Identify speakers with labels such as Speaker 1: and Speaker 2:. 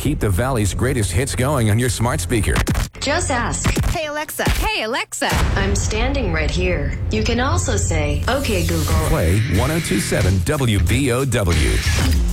Speaker 1: keep the Valley's greatest hits going on your smart speaker.
Speaker 2: Just ask.
Speaker 3: Hey Alexa. Hey Alexa.
Speaker 2: I'm standing right here. You can also say, "Okay, Google."
Speaker 1: Play 1027 WBOW.